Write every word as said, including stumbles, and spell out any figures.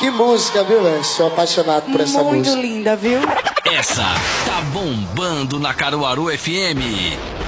Que música, viu, velho? Sou apaixonado por essa Muito música. linda, viu? Essa tá bombando na Caruaru F M.